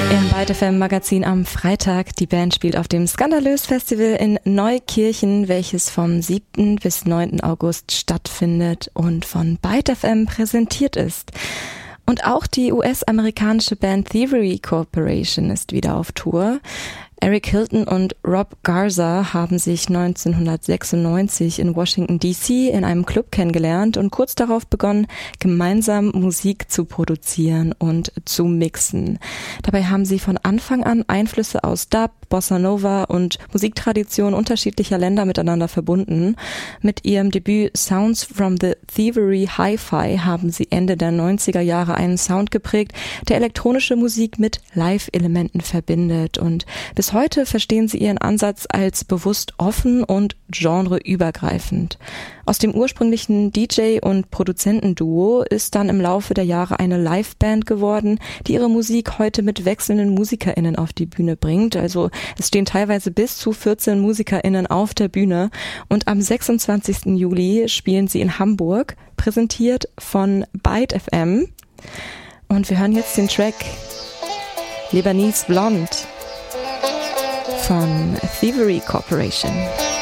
Im Byte FM Magazin am Freitag. Die Band spielt auf dem Skandalös Festival in Neukirchen, welches vom 7. bis 9. August stattfindet und von Byte FM präsentiert ist. Und auch die US-amerikanische Band Thievery Corporation ist wieder auf Tour. Eric Hilton und Rob Garza haben sich 1996 in Washington D.C. in einem Club kennengelernt und kurz darauf begonnen, gemeinsam Musik zu produzieren und zu mixen. Dabei haben sie von Anfang an Einflüsse aus Dub, Bossa Nova und Musiktraditionen unterschiedlicher Länder miteinander verbunden. Mit ihrem Debüt Sounds from the Thievery Hi-Fi haben sie Ende der 90er Jahre einen Sound geprägt, der elektronische Musik mit Live-Elementen verbindet, und bis heute verstehen sie ihren Ansatz als bewusst offen und genreübergreifend. Aus dem ursprünglichen DJ- und Produzentenduo ist dann im Laufe der Jahre eine Liveband geworden, die ihre Musik heute mit wechselnden MusikerInnen auf die Bühne bringt. Also es stehen teilweise bis zu 14 MusikerInnen auf der Bühne, und am 26. Juli spielen sie in Hamburg, präsentiert von Byte FM. Und wir hören jetzt den Track Lebanese Blonde von Thievery Corporation.